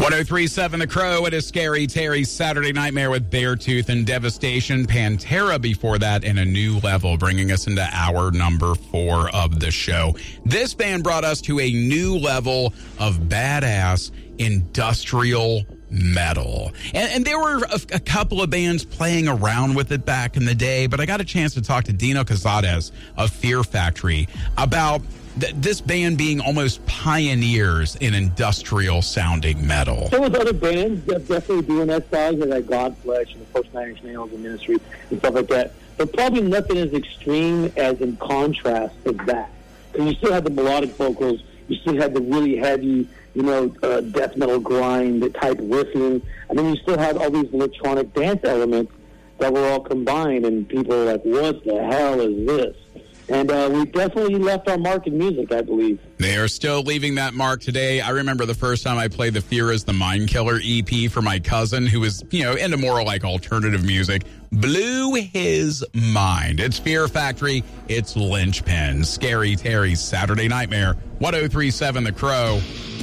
1037 The Crow. It is Scary Terry's Saturday Nightmare with Beartooth and Devastation. Pantera before that, and A New Level, bringing us into hour number 4 of the show. This band brought us to a new level of badass industrial metal. And there were a couple of bands playing around with it back in the day, but I got a chance to talk to Dino Cazares of Fear Factory about this band being almost pioneers in industrial sounding metal. There was other bands that definitely doing that size, like Godflesh and of course Nine Inch Nails and Ministry and stuff like that. But probably nothing as extreme as in contrast as that. Because you still had the melodic vocals, you still had the really heavy, death metal grind type riffing, and then you still had all these electronic dance elements that were all combined, and people were like, what the hell is this? And we definitely left our mark in music, I believe. They are still leaving that mark today. I remember the first time I played the Fear is the Mind Killer EP for my cousin, who was, into more like alternative music. Blew his mind. It's Fear Factory. It's Lynchpin. Scary Terry's Saturday Nightmare. 1037 The Crow.